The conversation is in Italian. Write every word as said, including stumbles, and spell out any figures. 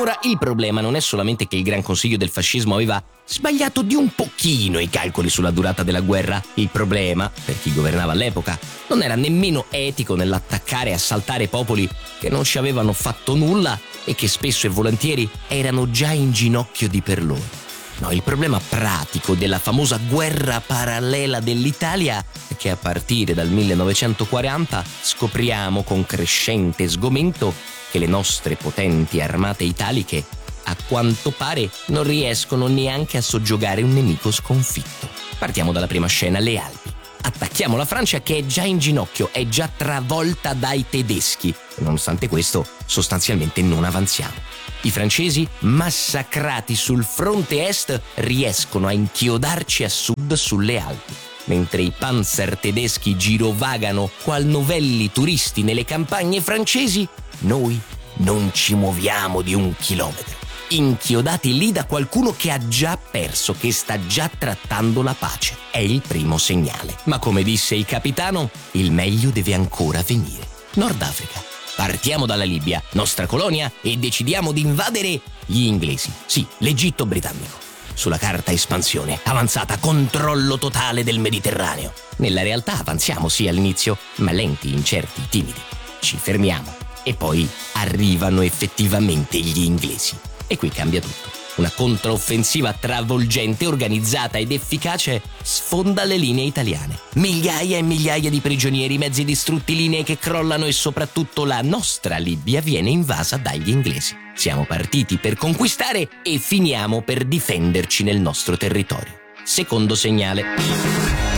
Ora, il problema non è solamente che il Gran Consiglio del fascismo aveva sbagliato di un pochino i calcoli sulla durata della guerra. Il problema, per chi governava all'epoca, non era nemmeno etico nell'attaccare e assaltare popoli che non ci avevano fatto nulla e che spesso e volentieri erano già in ginocchio di per loro. No, il problema pratico della famosa guerra parallela dell'Italia è che a partire dal millenovecentoquaranta scopriamo con crescente sgomento che le nostre potenti armate italiche a quanto pare non riescono neanche a soggiogare un nemico sconfitto. Partiamo dalla prima scena, le Alpi. Attacchiamo la Francia che è già in ginocchio, è già travolta dai tedeschi. Nonostante questo, sostanzialmente non avanziamo. I francesi, massacrati sul fronte est, riescono a inchiodarci a sud sulle Alpi. Mentre i panzer tedeschi girovagano qual novelli turisti nelle campagne francesi, noi non ci muoviamo di un chilometro, inchiodati lì da qualcuno che ha già perso, che sta già trattando la pace. È il primo segnale. Ma come disse il capitano, il meglio deve ancora venire. Nord Africa. Partiamo dalla Libia, nostra colonia, e decidiamo di invadere gli inglesi. Sì, l'Egitto britannico. Sulla carta espansione, avanzata, controllo totale del Mediterraneo. Nella realtà avanziamo sì all'inizio, ma lenti, incerti, timidi. Ci fermiamo e poi arrivano effettivamente gli inglesi. E qui cambia tutto. Una controffensiva travolgente, organizzata ed efficace sfonda le linee italiane. Migliaia e migliaia di prigionieri, mezzi distrutti, linee che crollano e soprattutto la nostra Libia viene invasa dagli inglesi. Siamo partiti per conquistare e finiamo per difenderci nel nostro territorio. Secondo segnale.